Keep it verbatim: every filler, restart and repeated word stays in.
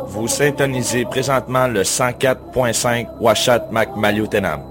Vous syntonisez présentement le cent quatre point cinq Washat Macmaliotenam.